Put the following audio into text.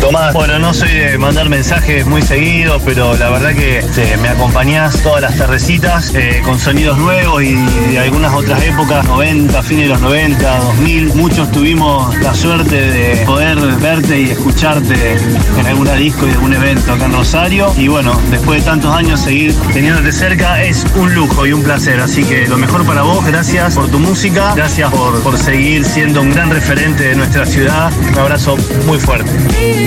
Tomás. Bueno, no soy de mandar mensajes muy seguidos, pero la verdad que me acompañás todas las tardecitas con sonidos nuevos y de algunas otras épocas, 90, fines de los 90, 2000. Muchos tuvimos la suerte de poder verte y escucharte en alguna disco y algún evento acá en Rosario. Y bueno, después de tantos años seguir teniéndote cerca es un lujo y un placer. Así que lo mejor para vos, gracias por tu música, gracias por seguir siendo un gran referente de nuestra ciudad. Un abrazo muy fuerte.